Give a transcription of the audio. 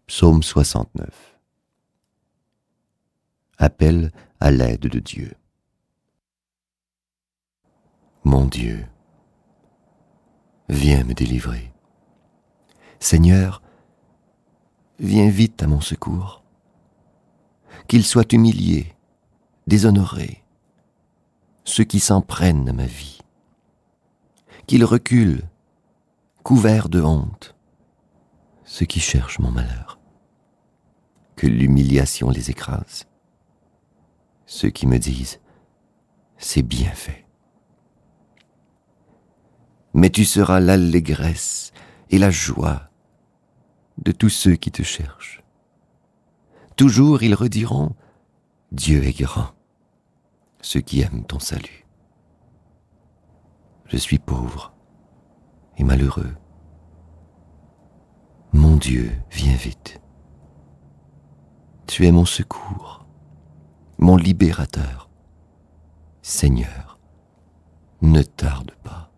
Psaume 69. Appel à l'aide de Dieu. Mon Dieu, viens me délivrer. Seigneur, viens vite à mon secours. Qu'ils soient humiliés, déshonorés, ceux qui s'en prennent à ma vie. Qu'ils reculent, couverts de honte, ceux qui cherchent mon malheur. Que l'humiliation les écrase. Ceux qui me disent « c'est bien fait ». Mais tu seras l'allégresse et la joie de tous ceux qui te cherchent. Toujours ils rediront « Dieu est grand », ceux qui aiment ton salut. Je suis pauvre et malheureux. Mon Dieu, viens vite. Tu es mon secours, mon libérateur. Seigneur, ne tarde pas.